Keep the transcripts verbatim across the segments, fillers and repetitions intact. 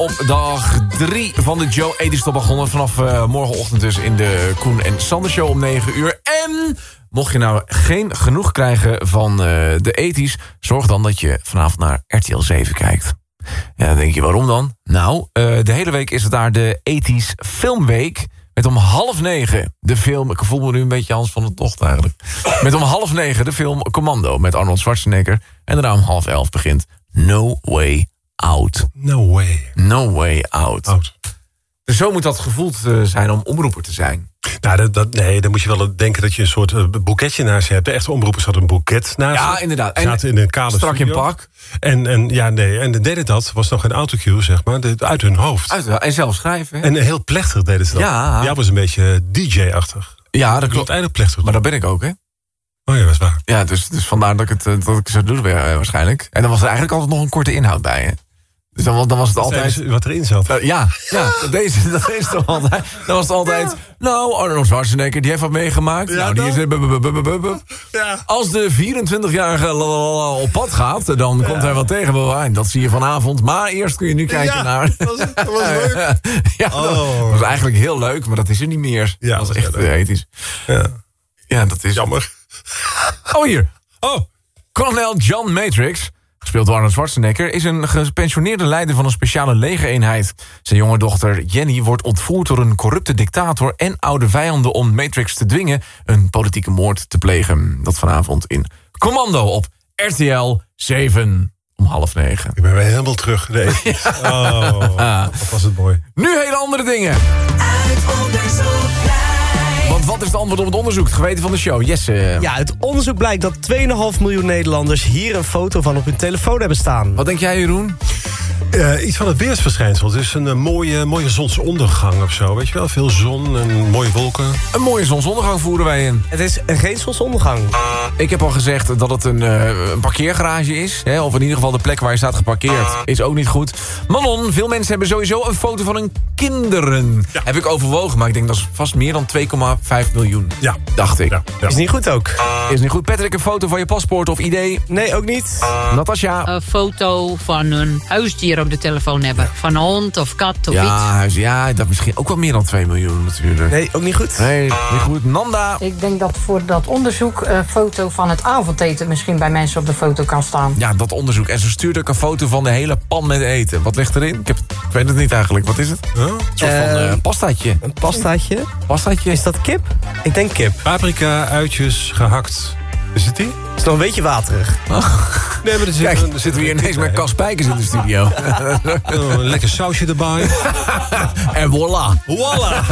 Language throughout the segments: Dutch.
op dag drie van de Joe ethisch Top begonnen. Vanaf uh, morgenochtend dus in de Koen en Sander Show om negen uur. En mocht je nou geen genoeg krijgen van uh, de ethisch, zorg dan dat je vanavond naar R T L zeven kijkt. Ja, dan denk je, waarom dan? Nou, uh, de hele week is het daar de ethisch Filmweek. Met om half negen de film... Ik voel me nu een beetje Hans van de Tocht eigenlijk. Met om half negen de film Commando met Arnold Schwarzenegger. En daarna om half elf begint No Way Out. No way. No Way Out. Out. Dus zo moet dat gevoeld uh, zijn om omroeper te zijn. Nou, dat, dat, nee, dan moet je wel denken dat je een soort uh, boeketje naast je hebt. De echte omroepers hadden een boeket naast Ja, je. inderdaad. En zaten in een kale strak in studio. pak. En, en ja, nee, en de deden dat, was nog geen autocue, zeg maar, de, uit hun hoofd. Uit, en zelf schrijven. Hè? En heel plechtig deden ze dat. Ja. Ja, was een beetje D J-achtig. Ja, dat klopt. Eindelijk plechtig. Maar dat ben ik ook, hè? Oh ja, dat is waar. Ja, dus, dus vandaar dat ik het, dat ik zo doe uh, waarschijnlijk. En dan was er eigenlijk altijd nog een korte inhoud bij, hè? Dus dan, dan was het Dat altijd... is wat erin zat. Uh, ja, ja, deze, dat is toch altijd... Dan was het altijd... Ja. Nou, Arnold Schwarzenegger, die heeft wat meegemaakt. Ja, nou, die is, bu, bu, bu, bu, bu, bu. Ja. Als de vierentwintigjarige op pad gaat, dan ja. komt hij wat tegen. Dat zie je vanavond. Maar eerst kun je nu kijken ja, naar... Dat was, dat was leuk. Ja, oh. dat was eigenlijk heel leuk, maar dat is er niet meer. Ja, dat was echt uh, ethisch. Ja. Ja, dat is... Jammer. Oh, hier. Oh. Kolonel John Matrix, gespeeld door Arnold Schwarzenegger, is een gepensioneerde leider van een speciale legereenheid. Zijn jonge dochter Jenny wordt ontvoerd door een corrupte dictator en oude vijanden om Matrix te dwingen een politieke moord te plegen. Dat vanavond in Commando op R T L zeven om half negen. Ik ben weer helemaal terug. Nee. Oh, wat was het mooi. Nu hele andere dingen. Uit onderzoek blijkt. Want wat is het antwoord op het onderzoek? Het geweten van de show. Jesse. Ja, uit onderzoek blijkt dat twee komma vijf miljoen Nederlanders hier een foto van op hun telefoon hebben staan. Wat denk jij, Jeroen? Uh, iets van het weersverschijnsel. Het is een uh, mooie, mooie zonsondergang of zo. Weet je wel, veel zon en mooie wolken. Een mooie zonsondergang voeren wij in. Het is geen zonsondergang. Ik heb al gezegd dat het een, uh, een parkeergarage is. Hè? Of in ieder geval de plek waar je staat geparkeerd. Is ook niet goed. Manon, veel mensen hebben sowieso een foto van hun kinderen. Ja. Heb ik overwogen, maar ik denk dat is vast meer dan twee komma vijf miljoen. Ja. Dacht ik. Ja. Ja. Is niet goed ook. Is niet goed. Patrick, een foto van je paspoort of I D? Nee, ook niet. Natasja. Een foto van een huisdier op de telefoon hebben. Van een hond of kat of ja, iets. Huis, ja, dat misschien ook wel meer dan twee miljoen natuurlijk. Nee, ook niet goed. Nee, niet goed. Nanda. Ik denk dat voor dat onderzoek een foto van het avondeten misschien bij mensen op de foto kan staan. Ja, dat onderzoek. En ze stuurt ook een foto van de hele pan met eten. Wat ligt erin? Ik, heb, ik weet het niet eigenlijk. Wat is het? Huh? Een soort van uh, pastaatje. Een pastaatje. Pastaatje. Is dat kip? Ik denk kip. Paprika, uitjes, gehakt. Is het die? Is nog een beetje waterig. Nee, maar er zit Kijk, een, er zitten we hier ineens met Cas Spijkers in de studio. Oh, een lekker sausje erbij. En voilà. Voilà.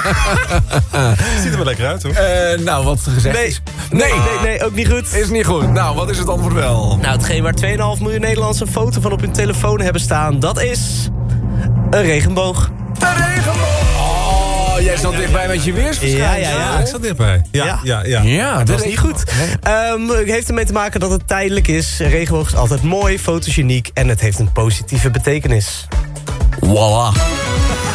Ziet er wel lekker uit, hoor. Uh, nou, wat gezegd Nee. is... Nee, nee, nee, ook niet goed. Is niet goed. Nou, wat is het antwoord wel? Nou, hetgeen waar twee komma vijf miljoen Nederlanders een foto van op hun telefoon hebben staan, dat is een regenboog. Een regenboog! Oh, jij zat dichtbij met je weersverschijnsel. Ja, ja, ja. Ik zat dichtbij. Ja, ja, ja. ja. Ja, Dat is niet goed. Um, het heeft ermee te maken dat het tijdelijk is. Een regenboog is altijd mooi, fotogeniek en het heeft een positieve betekenis. Voilà.